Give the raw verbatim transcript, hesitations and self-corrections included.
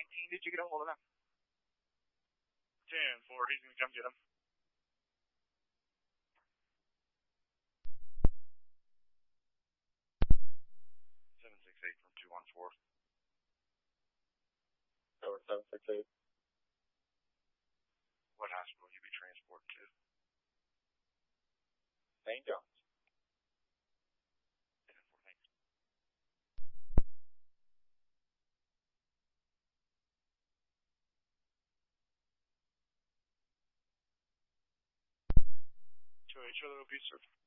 nineteen, did you get a hold of them? ten four, he's going to come get him. seven six eight from two one four. Over seven six eight. What hospital will you be transported to? Saint John's. ten four, thanks. two eight, Charlie, will be served.